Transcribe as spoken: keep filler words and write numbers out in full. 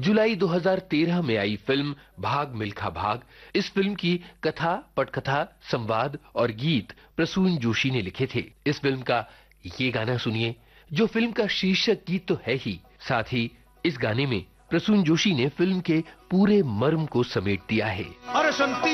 जुलाई दो हज़ार तेरह में आई फिल्म भाग मिल्खा भाग। इस फिल्म की कथा, पटकथा, संवाद और गीत प्रसून जोशी ने लिखे थे। इस फिल्म का ये गाना सुनिए, जो फिल्म का शीर्षक गीत तो है ही, साथ ही इस गाने में प्रसून जोशी ने फिल्म के पूरे मर्म को समेट दिया है।